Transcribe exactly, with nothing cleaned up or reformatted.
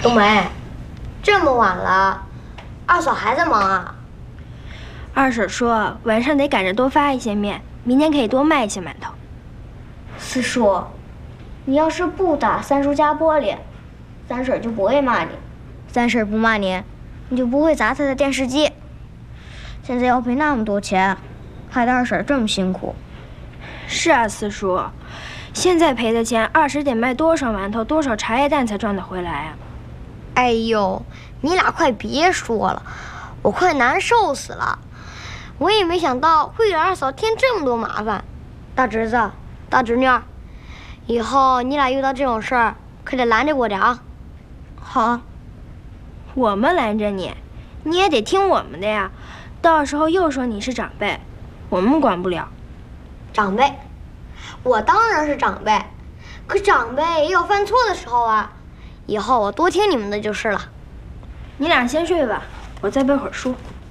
冬梅，这么晚了，二嫂还在忙啊？ 二婶说晚上得赶着多发一些面，明天可以多卖一些馒头。 四叔，你要是不打三叔家玻璃，三婶就不会骂你；三婶不骂你，你就不会砸她的电视机。现在要赔那么多钱，害得二婶这么辛苦。 是啊，四叔，现在赔的钱，二婶得卖多少馒头、多少茶叶蛋才赚得回来啊？ 哎呦，你俩快别说了，我快难受死了。我也没想到会给二嫂添这么多麻烦。大侄子、大侄女，以后你俩遇到这种事儿，可得拦着我点啊。 好， 我们拦着你，你也得听我们的呀。到时候又说你是长辈，我们管不了。 长辈，我当然是长辈，可长辈也有犯错的时候啊。以后我多听你们的就是了。 你俩先睡吧，我再背会儿书。